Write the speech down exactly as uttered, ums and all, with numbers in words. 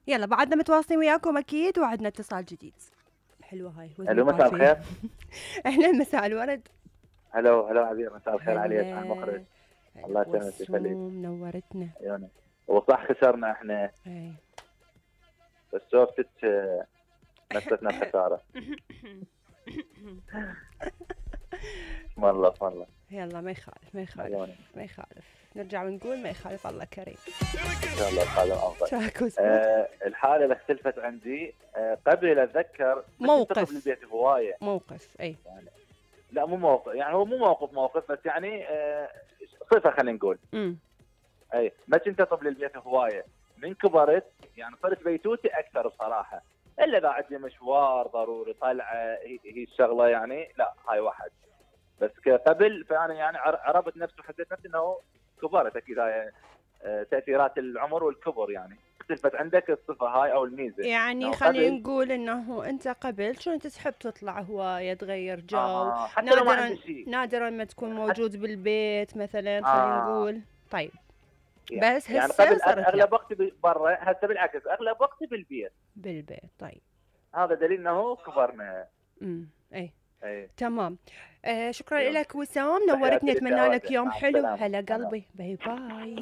يلا بعدنا متواصلين وياكم اكيد، وعدنا اتصال جديد. حلوه هاي. الو مساء الخير. اهلا مساء الورد. هلو هلو عبير، مساء الخير عليك، انا مخرج. هلا هلا الله يسلمك ويخليك. بوسوم، نورتنا. عيونك. وصح خسرنا احنا، اي بس شوفتك نستنا الخساره. اسم الله اسم الله. يلا ما يخالف ما يخالف عيونك. ما يخالف، نرجع ونقول ما يخالف، الله كريم. ان شاء الله القادم افضل. شاكو آه الحاله اللي اختلفت عندي، آه قبل اتذكر موقف البيت هوايه موقف اي يعني. لا مو موقف، يعني هو مو موقف موقف بس يعني آه صفه خلينا نقول. امم اي ما كنت اطب للبيت هوايه. من كبرت يعني صرت بيتوتي اكثر بصراحه، الا اذا عندي مشوار ضروري طلعه، هي, هي الشغله يعني، لا هاي واحد. بس قبل فانا يعني عربت نفسي وحسيت نفسي انه كبرت. اكيد هاي تاثيرات العمر والكبر، يعني اختلفت عندك الصفه هاي او الميزه. يعني خلينا قبل نقول انه انت قبل كنت تحب تطلع هوايه، تغير جو، آه حتى لو ما نادرا عندي شيء، نادرا ما تكون حتى موجود بالبيت مثلا، خلينا آه نقول. طيب يعني, بس يعني هسه قبل صرت لا اغلب وقتي برا، هسه بالعكس اغلب وقتي بالبيت. بالبيت. طيب هذا دليل انه كبرنا. امم اي اي تمام. آه شكرا يوم. لك وسام، نورتني، تحياتي لك يا اتمنى لك وردة، يوم مع حلو. السلامة. هلا أنا قلبي، باي باي.